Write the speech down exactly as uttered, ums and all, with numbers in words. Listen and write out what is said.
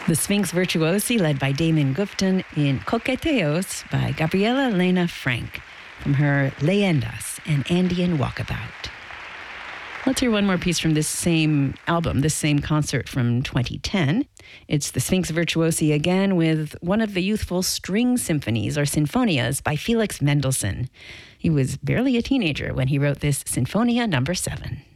The Sphinx Virtuosi, led by Damon Gupton, in Coqueteos by Gabriela Elena Frank, from her Leyendas, an Andean Walkabout. Let's hear one more piece from this same album, this same concert from twenty ten. It's the Sphinx Virtuosi again with one of the youthful string symphonies or sinfonias by Felix Mendelssohn. He was barely a teenager when he wrote this Sinfonia number seven.